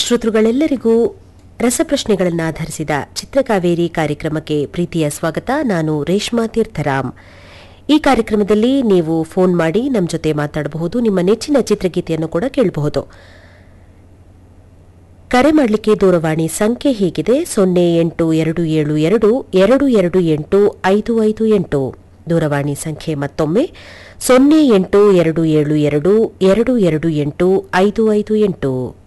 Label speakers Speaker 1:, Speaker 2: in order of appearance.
Speaker 1: ಶ್ರೋತೃಗಳೆಲ್ಲರಿಗೂ ರಸಪ್ರಶ್ನೆಗಳನ್ನು ಆಧರಿಸಿದ ಚಿತ್ರಕಾವೇರಿ ಕಾರ್ಯಕ್ರಮಕ್ಕೆ ಪ್ರೀತಿಯ ಸ್ವಾಗತ. ನಾನು ರೇಷ್ಮಾ ತೀರ್ಥರಾಮ್. ಈ ಕಾರ್ಯಕ್ರಮದಲ್ಲಿ ನೀವು ಫೋನ್ ಮಾಡಿ ನಮ್ಮ ಜೊತೆ ಮಾತಾಡಬಹುದು. ನಿಮ್ಮ ನೆಚ್ಚಿನ ಚಿತ್ರಗೀತೆಯನ್ನು ಕೂಡ ಕೇಳಬಹುದು. ಕರೆ ಮಾಡಲಿಕ್ಕೆ ದೂರವಾಣಿ ಸಂಖ್ಯೆ ಹೀಗಿದೆ: 082722285558. ದೂರವಾಣಿ ಸಂಖ್ಯೆ ಮತ್ತೊಮ್ಮೆ 082722285558.